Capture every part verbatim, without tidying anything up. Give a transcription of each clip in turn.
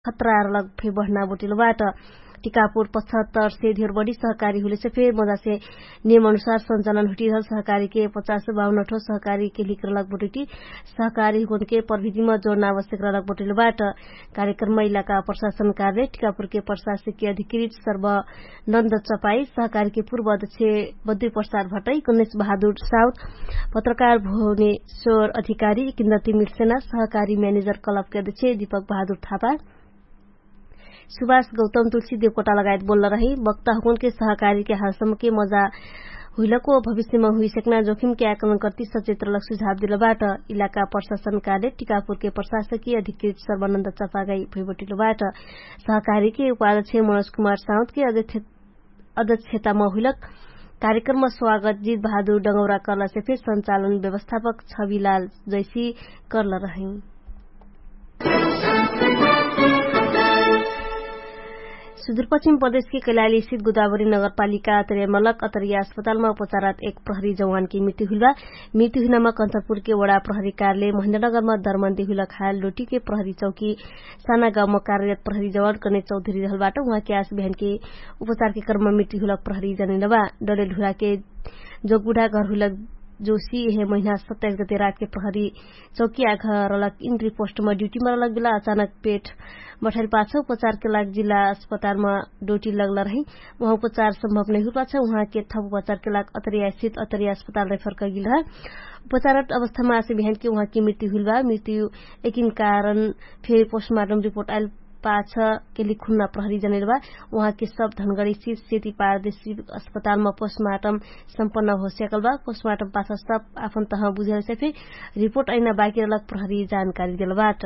खतरा लग फे बढ़ना बोटिलबाट टिकापुर पचहत्तर से ढेर बड़ी सहकारी हुले से फिर मजा से नियम अनुसार संचालन हुटी रहल सहकारी के पचास से बावन ठो सहकारी के लिकर लग बोटी सहकारी हुन के प्रविधि में जोड़ना आवश्यक रलग बोटिलबाट कार्यक्रम में इलाका प्रशासन कार्य टिकापुर के प्रशासकीय अधिकृत सर्वानंद चपाई सहकारी के पूर्व अध्यक्ष बद्री प्रसाद भट्टाई गणेश बहादुर साउथ पत्रकार भुवनेश्वर अधिकारी किन्दती मिर्सेना सहकारी मैनेजर क्लब के अध्यक्ष दीपक बहादुर थापा सुभाष गौतम तुलसी देवकोटा लगायत बोल्न रहे वक्ता हुकुन के सहकारी के हालसम्म के मजा हुइलको भविष्य में हुई सकना जोखिम के आकलन करती सचेत रलक सुझाव दिलबाट इलाका प्रशासन कार्य टिकापुर के प्रशासकीय अधिकृत सर्वानंद चपागाई भैबटिलबाट सहकारी के उपाध्यक्ष मनोज कुमार साउथ के अध्यक्षता में हुइलक कार्यक्रम में स्वागत जीत बहादुर डंगौरा करला से फिर संचालन व्यवस्थापक छविलाल जैसी करल रहे। सुदूरपश्चिम प्रदेश के कैलाली स्थित गोदावरी नगरपालिका अतरिया मलक अतरिया अस्पताल में उपचारात एक प्रहरी जवान की मृत्यु हुआ। मृत्यु हुन में कंचनपुर के वड़ा प्रहरी कार्यालय महेन्द्रनगर में दरमंदी हुला खायल डोटी के प्रहरी चौकी साना गांव में कार्यरत प्रहरी जवान गणेश चौधरी रहलबाट उहाँ के आज बिहान के उपचार के क्रम में मृत्यु हुलक प्रहरी जनिलबा डडेलधुरा के जोगबुढ़ा घर हुलक जोशी यह महीना सत्ताईस गते रात के प्रहरी चौकी आघा रलक इंट्री पोस्ट में ड्यूटी में रलक बेला अचानक पेट बठाइल पाछ उपचार के लाग जिला अस्पताल में ड्यूटी लगल रही वहाँ उपचार संभव नहीं हो पाछ वहाँ के थप उपचार के लाग अतरिया स्थित अतरिया अस्पताल रेफर कर गिल है। उपचाररत अवस्था में आज बिहान के वहाँ की मृत्यु हुई बा। मृत्यु एकिन कारण फिर पोस्टमार्टम रिपोर्ट आयल पाछ के लिए खुन्ना प्रहरी जनेलबा वहाँ के सब धनगढ़ी स्थित सेती पारदेशी अस्पताल में पोस्टमार्टम सम्पन्न हो सकल बा। पोस्टमार्टम पाछ सब आफन तह बुझेल से फिर रिपोर्ट ऐना बाकी अलग प्रहरी जानकारी दिलबाट।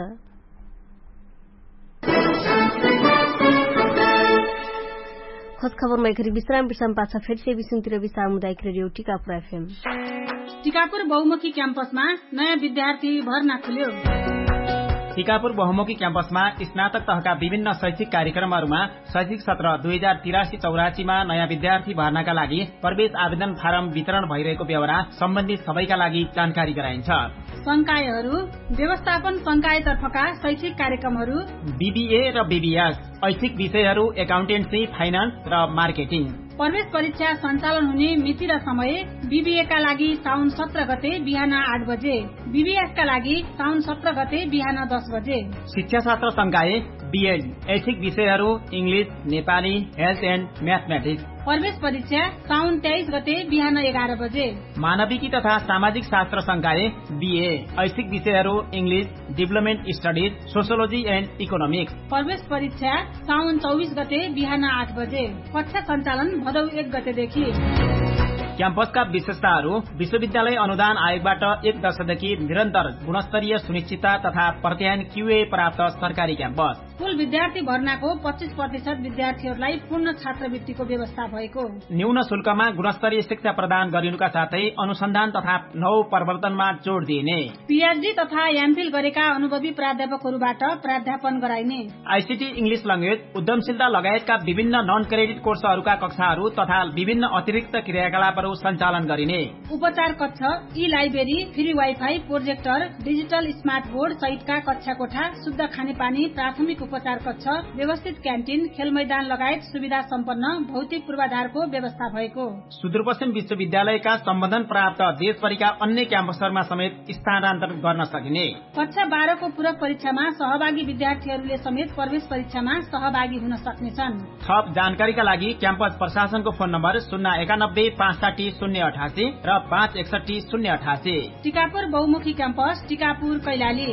खोज खबर में घरी विश्राम विश्राम पाछा फेरि से विसुन्तिर सामुदायिक रेडियो टिकापुर एफएम। टिकापुर बहुमुखी क्याम्पसमा नयाँ विद्यार्थी भर्ना खुल्यो। टिकापुर बहुमुखी क्याम्पसमा स्नातक तहका विभिन्न शैक्षिक कार्यक्रमहरूमा शैक्षिक सत्र दुई हजार तिरासी चौरासीमा नयाँ विद्यार्थी भर्नाका लागि प्रवेश आवेदन फारम वितरण भइरहेको बेहोरा सम्बन्धित सबैका लागि जानकारी गराइन्छ। संकायहरू व्यवस्थापन संकायतर्फका शैक्षिक कार्यक्रमहरू बीबीए र बीबीएस ऐच्छिक विषयहरू एकाउन्टेन्सी फाइनान्स र मार्केटिङ। प्रवेश परीक्षा सञ्चालन हुने मिति र समय बीबीए का लागि साउन सत्र गते बिहान आठ बजे, बीबीएस का लागि साउन सत्र गते बिहान दस बजे। शिक्षा शास्त्र संकाय बीएड ऐच्छिक विषयहरू English, Nepali, health and mathematics. प्रवेश परीक्षा साउन तेइस गते बिहान एघार बजे। मानविकी तथा सामाजिक शास्त्र संकाय बीए ऐच्छिक विषयहरू English, development studies, sociology and economics. प्रवेश परीक्षा साउन चौबिस गते बिहान आठ बजे। कक्षा सञ्चालन भदौ एक गतेदेखि। क्याम्पसका विशेषताहरू विश्वविद्यालय अनुदान आयोगबाट एक वर्षदेखि निरन्तर गुणस्तरीय सुनिश्चितता तथा प्रत्यायन क्यूए प्राप्त सरकारी क्याम्पस। कुल विद्यार्थी भर्नाको पच्चीस प्रतिशत विद्यार्थीहरूलाई पूर्ण छात्रवृत्तिको व्यवस्था भएको। न्यून शुल्कमा गुणस्तरीय शिक्षा प्रदान गरिनुका साथै अनुसन्धान तथा नव प्रवर्तनमा जोड़ दिइने। पीएचडी तथा एमफिल गरेका अनुभवी प्राध्यापकहरूबाट प्राध्यापन गराइने। आईसीटी इंग्लिश ल्याङ्ग्वेज, उद्यमशीलता लगायतका विभिन्न नन क्रेडिट कोर्सहरूका कक्षाहरू तथा विभिन्न अतिरिक्त क्रियाकलापहरू सञ्चालन गरिने। उपचार कक्ष, ई library, free wifi, projector, digital smart board सहितका कक्षा कोठा, शुद्ध खानेपानी, प्राथमिक उपचार कक्ष, व्यवस्थित क्यान्टिन, खेल मैदान लगायत सुविधा सम्पन्न भौतिक पूर्वाधारको व्यवस्था भएको। सुदूरपश्चिम विश्वविद्यालयका सम्बन्धन प्राप्त देशभरिका अन्य क्याम्पसहरूमा समेत स्थानान्तरण गर्न सकिने। कक्षा बाह्रको पूरक परीक्षामा सहभागी विद्यार्थीहरूले समेत प्रवेश परीक्षामा सहभागी हुन सक्नेछन्। थप जानकारीका लागि क्याम्पस प्रशासनको फोन नम्बर शून्य एकानब्बे पाँच साठी शून्य अठासी र पाँच एकसठी शून्य अठासी। टिकापुर बहुमुखी क्याम्पस टिकापुर कैलाली।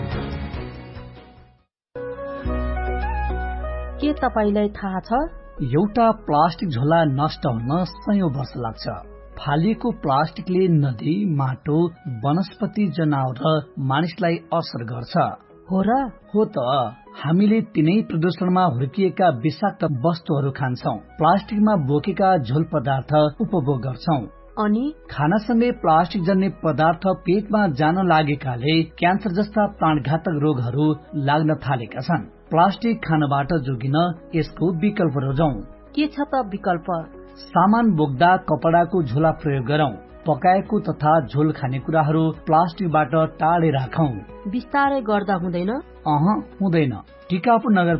के तपाईलाई थाहा छ एउटा प्लास्टिक झोला नष्ट हुन सयौं वर्ष लाग्छ। फालिएको प्लास्टिकले नदी, माटो, वनस्पति, जनावर र मानिसलाई असर गर्छ। हो र? हो त। हामीले तिनै प्रदूषणमा हुर्किएका विषाक्त वस्तुहरू खान्छौं, प्लास्टिकमा बोकेका झोल पदार्थ उपभोग गर्छौं अनि खानासँगै प्लास्टिक जन्य पदार्थ पेटमा जान लागेकाले क्यान्सर जस्ता प्राणघातक रोगहरू लाग्न थालेका छन्। प्लास्टिक खानबाट जोगिन यसको विकल्प रोजौं। के छ त विकल्प? सामान बोक्दा कपडाको झोला प्रयोग गरौं। पकाएको तथा झोल खानेकुराहरू प्लास्टिकबाट टाढै राखौं। बिस्तारै गर्दा हुँदैन? अह हुँदैन। टिकापुर नगर